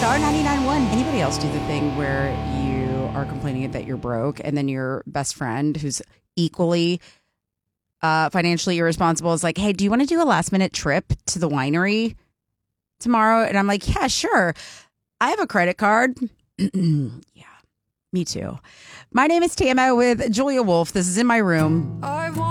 Star 99.1. Anybody else do the thing where you are complaining that you're broke and then your best friend who's equally financially irresponsible is like, hey, do you want to do a last minute trip to the winery tomorrow? And I'm like, yeah, sure. I have a credit card. Yeah, me too. My name is Tama with Julia Wolf. This is In My Room.